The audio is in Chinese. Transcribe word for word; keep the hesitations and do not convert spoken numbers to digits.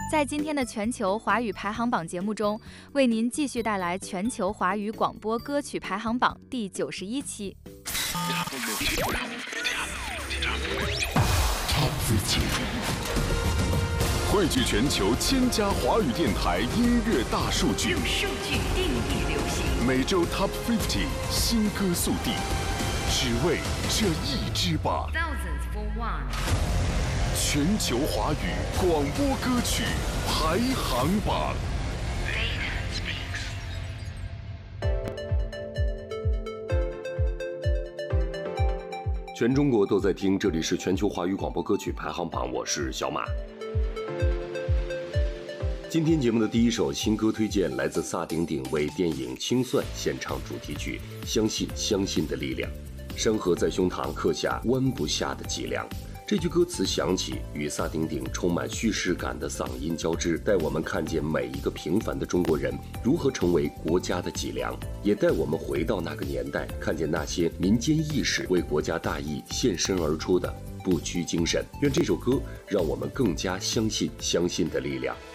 在今天的全球华语排行榜节目中，为您继续带来全球华语广播歌曲排行榜第九十一期。 汇聚全球千家华语电台音乐大数据， 用数据定义流行。 每周 Top 五十新歌速递，只为这一支吧。 Thousands for one。 全球华语广播歌曲排行榜。全中国都在听，这里是全球华语广播歌曲排行榜，我是小马。今天节目的第一首新歌推荐来自萨顶顶为电影《清算》献唱主题曲《相信相信的力量》，山河在胸膛刻下弯不下的脊梁。这句歌词响起，与萨顶顶充满叙事感的嗓音交织，带我们看见每一个平凡的中国人如何成为国家的脊梁，也带我们回到那个年代，看见那些民间意识为国家大义献身而出的不屈精神。愿这首歌让我们更加相信相信的力量。